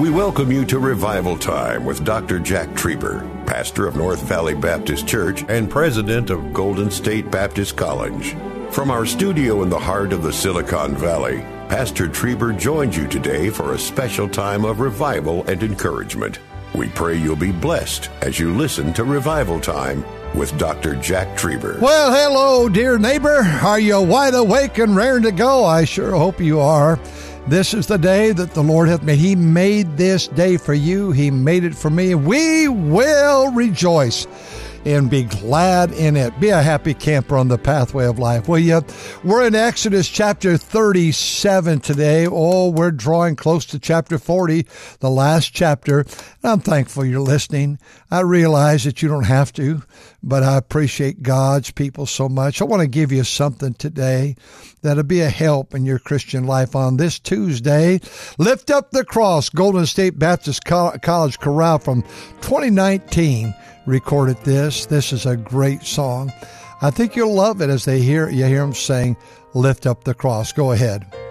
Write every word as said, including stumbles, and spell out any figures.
We welcome you to Revival Time with Doctor Jack Trieber, pastor of North Valley Baptist Church and president of Golden State Baptist College. From our studio in the heart of the Silicon Valley, Pastor Trieber joins you today for a special time of revival and encouragement. We pray you'll be blessed as you listen to Revival Time with Doctor Jack Trieber. Well, hello, dear neighbor. Are you wide awake and raring to go? I sure hope you are. This is the day that the Lord hath made. He made this day for you. He made it for me. We will rejoice and be glad in it. Be a happy camper on the pathway of life, will you? We're in Exodus chapter thirty-seven today. Oh, we're drawing close to chapter forty, the last chapter. I'm thankful you're listening. I realize that you don't have to, but I appreciate God's people so much. I want to give you something today that'll be a help in your Christian life on this Tuesday. Lift Up the Cross, Golden State Baptist College Chorale from twenty nineteen. Recorded this. This is a great song. I think you'll love it as they hear you hear them saying, "Lift up the cross." Go ahead.